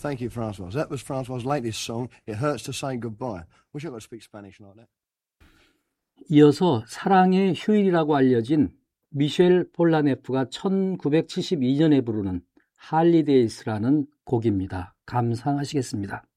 Thank you, Francois. That was Francois' latest song, It Hurts to Say Goodbye. Wish I could speak Spanish like that. 이어서 사랑의 휴일이라고 알려진 미셸 폴라네프가 1972년에 부르는 할리데이스라는 곡입니다. 감상하시겠습니다.